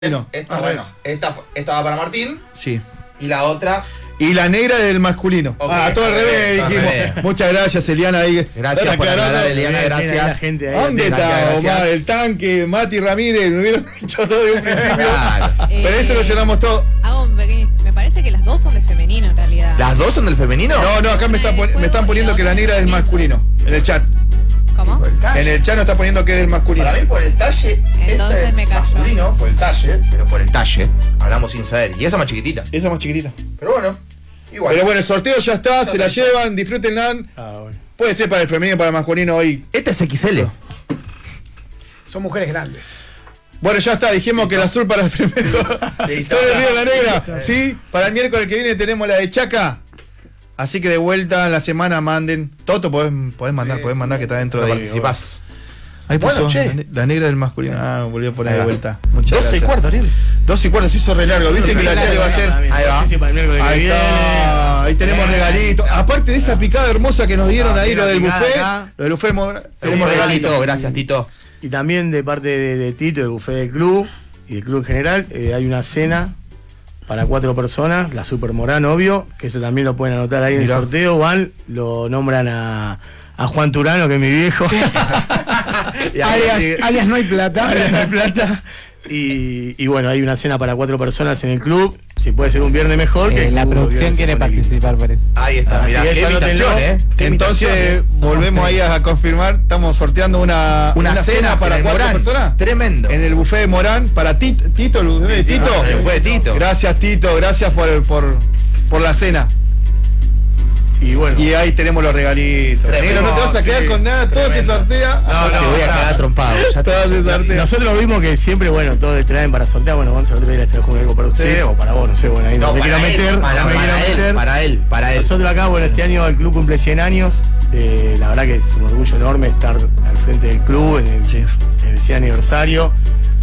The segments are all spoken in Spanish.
No, esta, bueno, esta va para Martín. Sí. Y la otra. Y la negra del masculino. Okay, todo al revés, todo al dijimos. revés. Muchas gracias, Eliana. Ahí, Gracias por aclarar, Eliana, gracias. ¿Dónde está Gracias, Omar, gracias. el tanque, Mati Ramírez? Me hubieran dicho todo de un principio. Claro. Pero eso lo llenamos todo. Hago un pequeño. Me parece que las dos son de femenino en realidad. ¿Las dos son del femenino? No, acá me están poniendo que la negra es del masculino. En el chat. ¿Cómo? En el chat nos está poniendo que es del masculino. Para mí por el talle. Entonces esta es me cayó. masculino, por el talle, pero por el talle. Hablamos sin saber. Y esa más chiquitita. Esa más chiquitita. Pero bueno, igual. Pero bueno, el sorteo ya está, se la llevan, disfrútenla. Bueno. Puede ser para el femenino y para el masculino hoy. Este es XL. Son mujeres grandes. Bueno, ya está, dijimos que el azul para el primero. Todo el río de la negra. Sí, para el miércoles que viene tenemos la de Chaca. Así que de vuelta en la semana manden. Toto, podés mandar que está dentro de ahí. Participás. Ahí puso Bueno, che. la negra del masculino. Ah, volvió a poner Ahí de va. vuelta. Muchas 12 y gracias. cuarto, Ariel. 12 y cuarto, se hizo re largo. Viste que la Chale va a ser. Ahí va. Sí, para el miércoles que Ahí viene. está. Ahí tenemos regalitos. Aparte de esa picada hermosa que nos dieron ahí, lo del picada buffet. acá. Lo del buffet. Tenemos regalito, gracias, Tito. Y también de parte de Tito, del buffet del club y del club en general, hay una cena para 4 personas, la Super Morán, obvio, que eso también lo pueden anotar ahí en el Mirá. sorteo. Van, lo nombran a Juan Turano, que es mi viejo. alias no hay plata. Alias no hay plata. Y bueno, hay una cena para 4 personas en el club. Si puede ser un viernes mejor. Que el La club producción quiere organiza por aquí. participar, parece. Ahí está, Así mirá, que qué ya lo invitación, tenemos. Qué Entonces invitación, volvemos ahí a confirmar. Estamos sorteando una cena para en el 4 Morán. personas. Tremendo. En el buffet de Morán para Tito, el buffet de Tito. El buffet de Tito. Gracias, Tito, gracias por la cena. Y bueno. Y ahí tenemos los regalitos. Tremendo. Negro, no te vas a quedar Sí, con nada, todo se tremendo. sortea. Te voy a quedar trompado. Ya Todo se sortea. Nosotros vimos que siempre, bueno, todos traen para sortear. Bueno, vamos a otro día les trajo algo para ustedes Sí. o para vos, no sé, bueno, ahí no me quiero meter. para, no me quiero meter. para él. Nosotros acá, bueno, este año el club cumple 100 años. La verdad que es un orgullo enorme estar al frente del club en el 100 aniversario.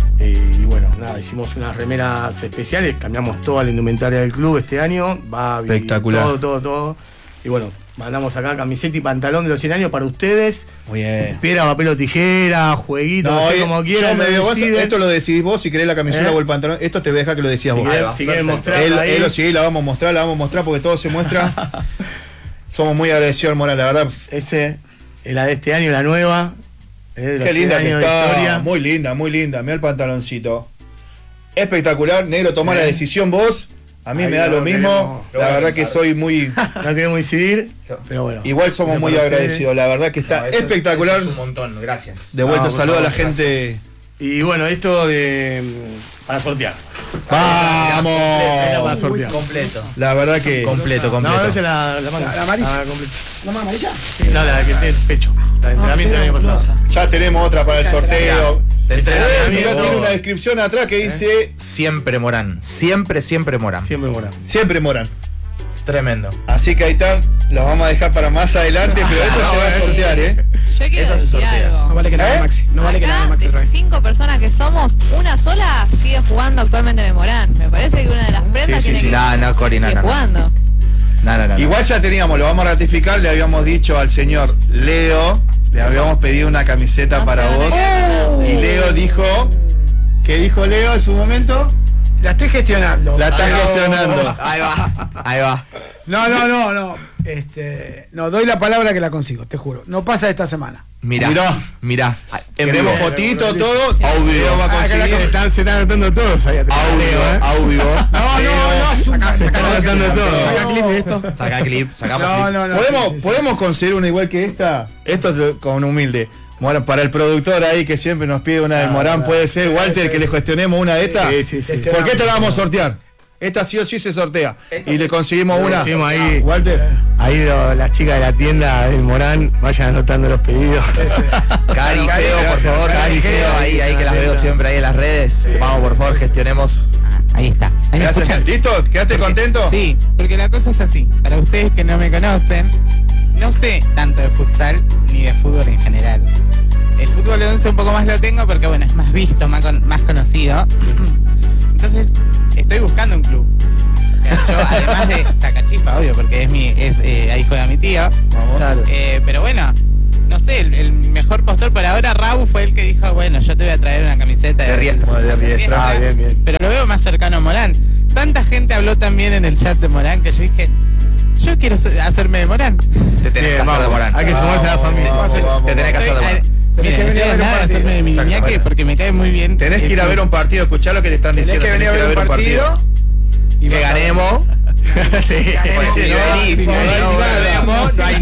Y bueno, nada, hicimos unas remeras especiales, cambiamos toda la indumentaria del club este año. Va Espectacular. todo. Y bueno, mandamos acá camiseta y pantalón de los 100 años para ustedes. Muy bien. Piedra, papel o tijera, jueguito, no sé como quieran. Esto lo decidís vos, si querés la camiseta o el pantalón. Esto te voy a dejar que lo decías Si vos. quieren, si quieren perfecto. mostrarla ahí. Sí, la vamos a mostrar porque todo se muestra. Somos muy agradecidos, Morán, la verdad. Ese es la de este año, la nueva. De los Qué 100 linda que años de está. historia. Muy linda. Mira el pantaloncito. Espectacular, negro, tomá la decisión vos. A mí Ahí me da no lo mismo. Lo La voy a verdad que pensar. soy muy. No queremos incidir, pero bueno. Igual somos Eso muy para ustedes. agradecidos. La verdad que está No, eso espectacular. Es un montón, gracias. De vuelta, No, por saludo a la favor, gente. Y bueno, esto de para sortear. Era para ¡Vamos! sortear. Completo. La verdad que. Completo. No, esa es la manga. La amarilla. completa. ¿La más amarilla? No, la que tiene pecho. La de entrenamiento del año pasado. Ya tenemos otra para el sorteo. De entrenamiento. Mirá, tiene una descripción atrás que dice Siempre Morán. Siempre Morán. Siempre mora. siempre Morán. Tremendo. Así que ahí están, los vamos a dejar para más adelante, pero esto se va a sortear, ¿eh? Yo quiero Esa se decir sortea. algo. No vale que la haga Maxi. No vale que la haga Acá, Maxi otra de vez. 5 personas que somos, una sola sigue jugando actualmente en el Morán. Me parece que una de las prendas Sí, tiene sí, que no, Cori, sigue no. jugando. No. Igual ya teníamos, lo vamos a ratificar, le habíamos dicho al señor Leo, le habíamos pedido una camiseta No para se van a vos. quedar con nada. Y Leo dijo, ¿qué dijo Leo en su momento? La estoy gestionando. La está gestionando. Ahí va. No. No, doy la palabra que la consigo, te juro. No pasa esta semana. Mirá. En Queremos vivo. fotito, todo. Audio. Leo va a Acá conseguir. se están anotando todos ahí atrás. Audio. Se están anotando todos. Saca clip de esto. Saca clip, sacamos clip. ¿Podemos conseguir una igual que esta? Esto es con humilde. Bueno, para el productor ahí que siempre nos pide una del Morán, puede ser, Walter, que le cuestionemos una de estas. Sí. ¿Por qué te la vamos a sortear? Esta sí o sí se sortea. Y le conseguimos una. Conseguimos ahí. Walter. Ahí las chicas de la tienda del Morán vayan anotando los pedidos. Cari, Geo, por favor, Cari, Geo, ahí que las veo siempre ahí en las redes. Vamos, por favor, gestionemos. Ahí está. Ahí me Gracias. escuchan. ¿Listo? ¿Quedaste contento? Sí, porque la cosa es así. Para ustedes que no me conocen, no sé tanto de futsal ni de fútbol en general. El fútbol de 11 un poco más lo tengo porque, bueno, es más visto, más conocido. Entonces, estoy buscando un club. O sea, yo, además de Sacachispa, obvio, porque ahí juega mi tío. Vamos. Claro. Pero bueno, no sé, el mejor postor por ahora, Raúl, fue el que dijo, bueno, yo te voy a traer una camiseta De Riestra. De Riestra. Bien. pero lo veo más cercano a Morán. Tanta gente habló también en el chat de Morán que yo dije, yo quiero hacerme de Morán. Te tenés que hacer de Morán. Hay que sumarse a la familia. Te tenés que hacer de Morán. Miren, estoy a nada de hacerme de mi Iñaki porque me cae muy bien. Tenés que ir a ver un partido, escuchá lo que te están Tenés diciendo. que venir a ver un partido Y que ganemos. Sí, Pues si venís, no hay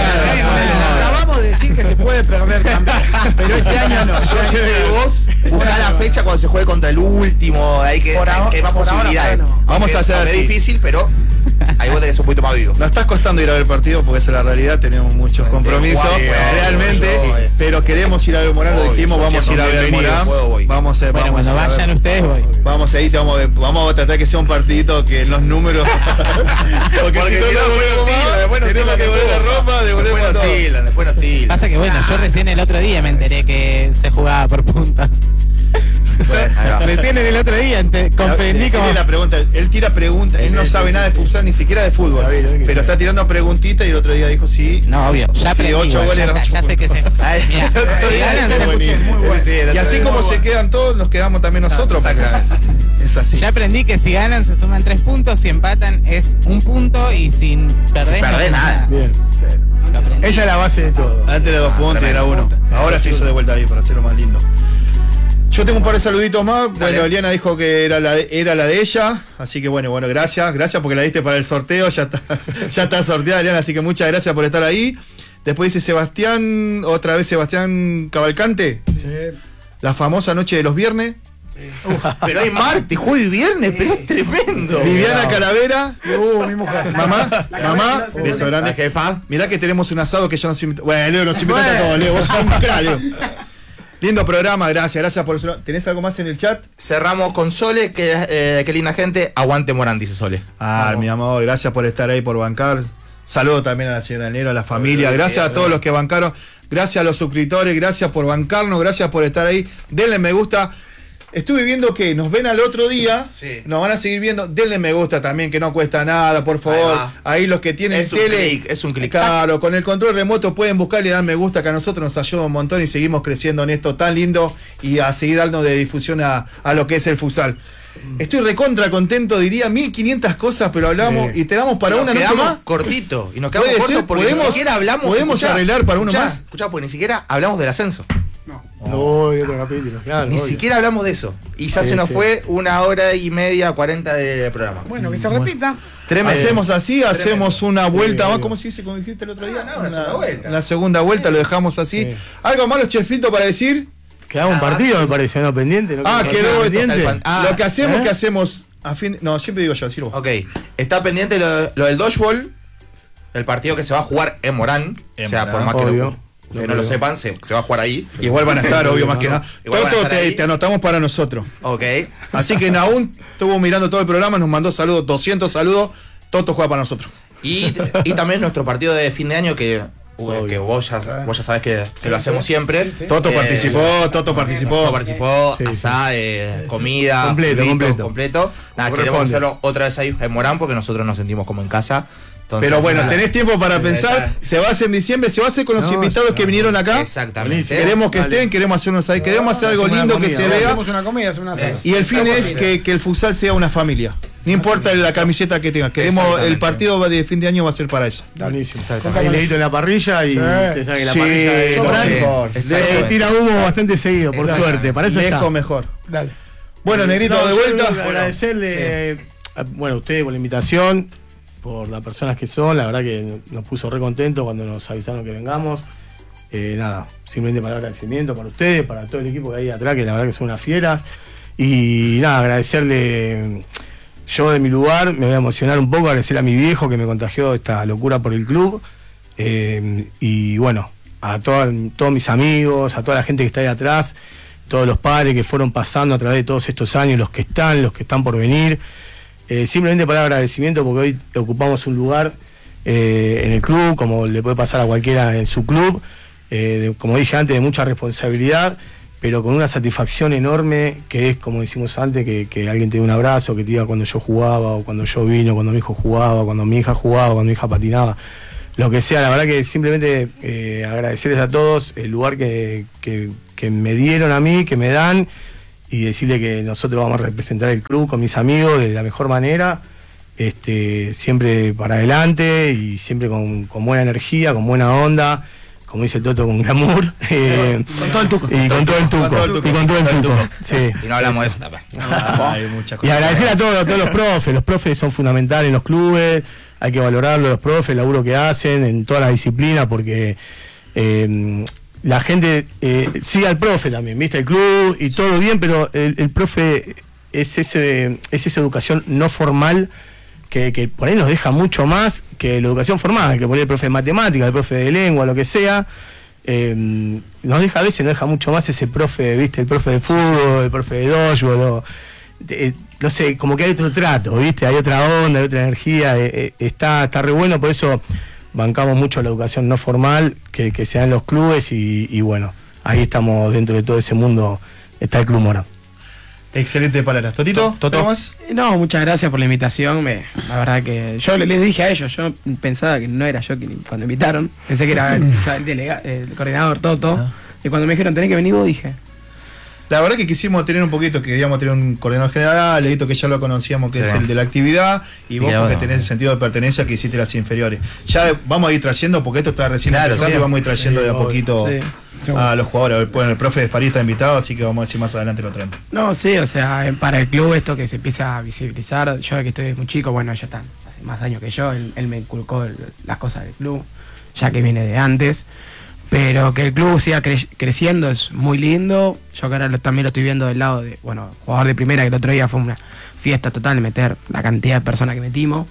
nada. Acabamos de decir que se puede perder también, pero este año no. Yo sé de vos, buscá la fecha cuando se juegue contra el último, hay que hay más posibilidades. Vamos a hacer Aunque así. es difícil, pero ahí vos tenés que ser un poquito más vivo. Nos está costando ir a ver el partido porque esa es la realidad, tenemos muchos compromisos, realmente, pero queremos ir a ver Morán, lo dijimos, vamos a ir a ver Morán, vamos a Bueno, cuando vayan ustedes voy. Vamos a ir, vamos a tratar que sea un partidito que en los números, porque si no tenemos que volver la ropa, devolvemos todo. Después nos tilan. Pasa que bueno, yo recién el otro día me enteré que se jugaba por puntos. Bueno, ahí va. Recién el otro día comprendí como... La pregunta, él tira preguntas, él no sabe nada de futsal, ni siquiera de fútbol, pero está tirando preguntitas y el otro día dijo sí. No, obvio, ya Sí, aprendí, 8 igual, goles, ya, eran está, ya 8 sé que se... Mirá, si ganan, Y así como se quedan todos, nos quedamos también nosotros. Es así. ya aprendí que si ganan se suman 3 puntos, si empatan es 1 punto y sin perder no perdés se nada. Bien. Lo aprendí. Esa es la base de todo. Antes era 2 puntos y era 1. Ahora se hizo de vuelta ahí para hacerlo más lindo. Yo tengo un par de saluditos más. Bueno, Eliana dijo que era la de ella. Así que bueno, gracias. Gracias porque la diste para el sorteo. Ya está sorteada, Eliana. Así que muchas gracias por estar ahí. Después dice Sebastián, otra vez Sebastián Cavalcante. Sí. La famosa noche de los viernes. Pero hay martes, jueves y viernes, pero es tremendo. Viviana Calavera. Mi mujer. Mamá, beso La grande. jefa. Mirá que tenemos un asado que ya nos invitó. Bueno, Leo, nos invitaste a todos, Leo. Vos sos un crack, Leo. Lindo programa, gracias por eso. ¿Tenés algo más en el chat? Cerramos con Sole, que qué linda gente. Aguante Morán, dice Sole. Mi amor, gracias por estar ahí, por bancar. Saludo también a la señora Nero, a la familia. Gracias a todos los que bancaron. Gracias a los suscriptores, gracias por bancarnos, gracias por estar ahí. Denle me gusta. Estuve viendo que nos ven al otro día, Sí. nos van a seguir viendo, denle me gusta también, que no cuesta nada, por favor. Ahí los que tienen Es un tele, clic, es un clic. Claro, con el control remoto pueden buscar y dar me gusta, que a nosotros nos ayuda un montón y seguimos creciendo en esto tan lindo y a seguir dando de difusión a lo que es el futsal. Estoy recontra contento, diría 1500 cosas, pero hablamos y te damos para Nos una noche quedamos más. cortito. Y nos quedamos Puede cortos ser, porque ni podemos- siquiera hablamos. podemos arreglar para uno más. Escuchá, porque ni siquiera hablamos del ascenso. Uy, otro capítulo, claro. Ni obvio. siquiera hablamos de eso. Y ya Sí, se nos sí. fue 1h30, 40 de programa. Bueno, que se repita. Hacemos así, hacemos una vuelta más. obvio. ¿Cómo se dice? Como dijiste el otro día. una segunda vuelta. La segunda vuelta, lo dejamos así. Sí. ¿Algo más, los chefitos, para decir? Quedaba un partido, me parece, ¿no? Pendiente. ¿no? Quedó pendiente. Lo que hacemos, ¿Eh? que hacemos a fin. No, siempre digo yo, decir vos. Ok, está pendiente lo del dodgeball, el partido que se va a jugar en Morán. En o sea, Morán, por más obvio. que no lo sepan, se va a jugar ahí. Igual van a estar, obvio, más que nada. Igual van a Toto, estar ahí. te anotamos para nosotros. Ok. Así que Naún estuvo mirando todo el programa, nos mandó saludos, 200 saludos. Toto juega para nosotros. Y también nuestro partido de fin de año que vos ya sabés que lo hacemos siempre. Toto participó, Toto participó. Participó, asá, comida, Completo. completo. Nada, Como queremos corresponde. hacerlo otra vez ahí en Morán porque nosotros nos sentimos como en casa. Entonces, Pero bueno, nada. tenés tiempo para pensar. Se va a hacer en diciembre, se va a hacer con los invitados que vinieron acá. Exactamente. Queremos que estén, queremos hacernos ahí, queremos hacer algo hacemos una lindo que comida, se vea. Hacemos una comida, hacemos una Y el fin es que el futsal sea una familia. No importa la camiseta que tengas. Queremos Exactamente. el partido de fin de año va a ser para eso. Buenísimo. Exactamente. Ahí le edito en la parrilla y ustedes saben que la Sí, parrilla de lo Morán mejor. tira humo bastante seguido, por suerte. Para eso Lejos está. mejor. Dale. Bueno, Negrito, No, de yo vuelta. creo que agradecerle a ustedes por la invitación, por las personas que son, la verdad que nos puso re contentos cuando nos avisaron que vengamos. Nada, simplemente para agradecimiento para ustedes, para todo el equipo que hay atrás, que la verdad que son unas fieras. Y nada, agradecerle, yo de mi lugar me voy a emocionar un poco, agradecer a mi viejo que me contagió esta locura por el club. Y bueno, a todos mis amigos, a toda la gente que está ahí atrás, todos los padres que fueron pasando a través de todos estos años, los que están por venir. Simplemente para agradecimiento porque hoy ocupamos un lugar en el club, como le puede pasar a cualquiera en su club, como dije antes, de mucha responsabilidad, pero con una satisfacción enorme, que es, como decimos antes, que alguien te dé un abrazo, que te diga cuando yo jugaba, o cuando yo vino, cuando mi hijo jugaba, cuando mi hija jugaba, cuando mi hija patinaba. lo que sea, la verdad que simplemente agradecerles a todos el lugar que me dieron a mí, que me dan, y decirle que nosotros vamos a representar el club con mis amigos de la mejor manera, siempre para adelante y siempre con buena energía, con buena onda, como dice Toto, con glamour. Con todo el tuco. Y con todo el tuco. Sí. Y no hablamos de eso también. Hay muchas Y cosas. agradecer a todos los profes son fundamentales en los clubes, hay que valorarlo, los profes, el laburo que hacen en todas las disciplinas, porque la gente sigue al profe también, ¿viste? El club y todo bien, pero el profe es esa educación no formal que por ahí nos deja mucho más que la educación formal, que por ahí el profe de matemáticas, el profe de lengua, lo que sea. Nos deja, a veces nos deja mucho más ese profe, ¿viste? El profe de fútbol, el profe de dodgeball, no sé, como que hay otro trato, ¿viste? Hay otra onda, hay otra energía, está re bueno, por eso bancamos mucho la educación no formal que se da en los clubes y bueno, ahí estamos dentro de todo ese mundo, está el Club Morón. Excelente palabras. Totito, ¿algo más? No, muchas gracias por la invitación. La verdad que yo les dije a ellos, yo pensaba que no era yo cuando invitaron, pensé que era el coordinador Toto, y cuando me dijeron tenés que venir vos, dije. La verdad que quisimos tener un poquito, queríamos tener un coordinador general, Leito, que ya lo conocíamos, que es el de la actividad, y vos porque tenés el sentido de pertenencia que hiciste las inferiores. Ya vamos a ir trayendo, porque esto está recién empezando, y vamos a ir trayendo de a poquito a los jugadores. Bueno, el profe Farid está invitado, así que vamos a decir más adelante lo traemos. No, sí, o sea, para el club esto que se empieza a visibilizar, yo que estoy muy chico, bueno, ya está, hace más años que yo, él me inculcó las cosas del club, ya que viene de antes. Pero que el club siga creciendo es muy lindo. Yo que ahora también lo estoy viendo del lado de, bueno, jugador de primera, que el otro día fue una fiesta total meter la cantidad de personas que metimos.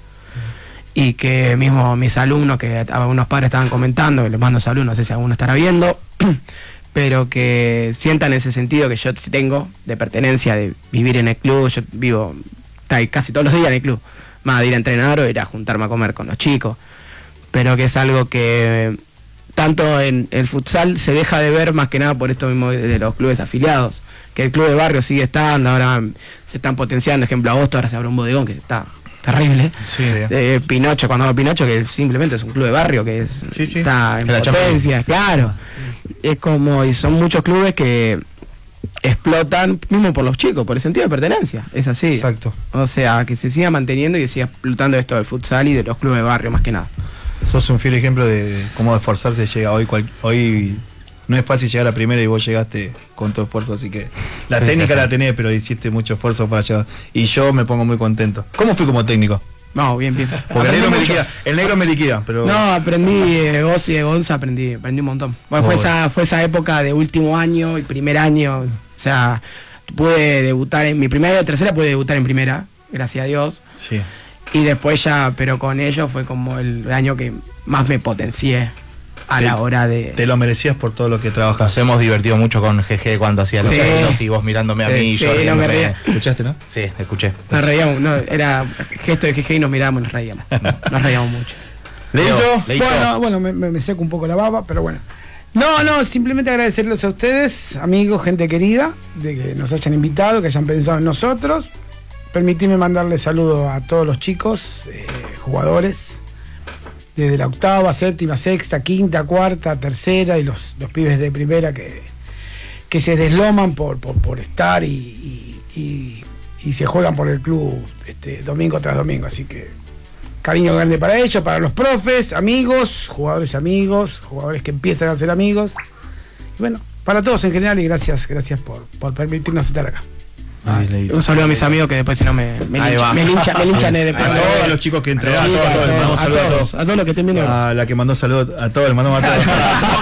Y que mismo mis alumnos, que algunos padres estaban comentando, que les mando saludos, no sé si alguno estará viendo, pero que sientan ese sentido que yo tengo de pertenencia, de vivir en el club. Yo vivo casi todos los días en el club, más de ir a entrenar o ir a juntarme a comer con los chicos. Pero que es algo que tanto en el futsal se deja de ver, más que nada por esto mismo de los clubes afiliados, que el club de barrio sigue estando, ahora se están potenciando, ejemplo agosto, ahora se abre un bodegón que está terrible, Pinocho, cuando hago Pinocho, que simplemente es un club de barrio que está en potencia, claro, es como, y son muchos clubes que explotan mismo por los chicos, por el sentido de pertenencia, es así. Exacto. O sea, que se siga manteniendo y que siga explotando esto del futsal y de los clubes de barrio más que nada. Sos un fiel ejemplo de cómo esforzarse llega hoy no es fácil llegar a primera y vos llegaste con tu esfuerzo, así que la técnica la tenés, pero hiciste mucho esfuerzo para llegar. Y yo me pongo muy contento. ¿Cómo fui como técnico? No, bien. Porque el negro me liquida, pero... No, aprendí de vos y de Gonza, aprendí un montón. Bueno, fue esa época de último año y primer año, o sea, pude debutar en mi primer año de tercera, pude debutar en primera, gracias a Dios. Sí. Y después ya, pero con ellos fue como el año que más me potencié a la hora de... Te lo merecías por todo lo que trabajas. Nos hemos divertido mucho con GG cuando hacía los videos y vos mirándome a mí y yo riéndome. ¿Escuchaste, no? Sí, escuché. Nos reíamos, no, era gesto de GG y nos mirábamos y nos reíamos. Nos reíamos mucho. ¿Leito? Bueno, me seco un poco la baba, pero bueno. No, simplemente agradecerles a ustedes, amigos, gente querida, de que nos hayan invitado, que hayan pensado en nosotros. Permitime mandarle saludos a todos los chicos, jugadores, desde la octava, séptima, sexta, quinta, cuarta, tercera y los pibes de primera que se desloman por estar y se juegan por el club domingo tras domingo. Así que cariño grande para ellos, para los profes, amigos, jugadores que empiezan a ser amigos. Y bueno, para todos en general y gracias por permitirnos estar acá. Un saludo a mis amigos que después si no me linchan después. A todos los chicos que entregaron, a todos los que estén viendo. A la que mandó saludos, a todos, mandamos a todos.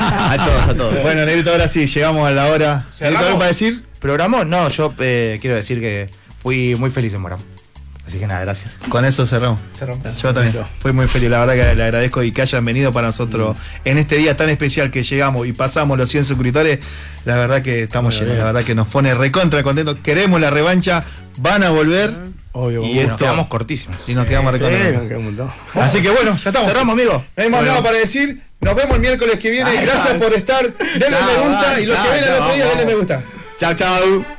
a todos. Bueno, Negrito, ahora sí, llegamos a la hora. ¿Algo para decir? ¿Programó? No, yo quiero decir que fui muy feliz en Morón. Así que nada, gracias. Con eso cerramos. Yo también. Fui muy feliz, la verdad que le agradezco y que hayan venido para nosotros en este día tan especial que llegamos y pasamos los 100 suscriptores. La verdad que estamos llenos, la verdad que nos pone recontra contentos. Queremos la revancha, van a volver. Obvio, y nos quedamos cortísimos. Y nos quedamos recontra. Así que bueno, ya estamos. Cerramos, amigo. No hay más nada para decir. Nos vemos el miércoles que viene. Gracias por estar. Denle me gusta y los que vienen el otro día, denle me gusta. Chao.